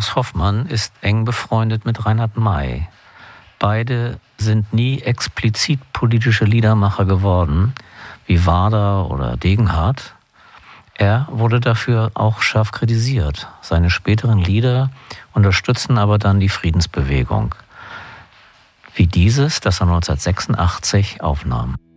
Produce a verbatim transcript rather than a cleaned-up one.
Klaus Hoffmann ist eng befreundet mit Reinhard May. Beide sind nie explizit politische Liedermacher geworden, wie Wader oder Degenhardt. Er wurde dafür auch scharf kritisiert. Seine späteren Lieder unterstützen aber dann die Friedensbewegung. Wie dieses, das er neunzehnhundertsechsundachtzig aufnahm.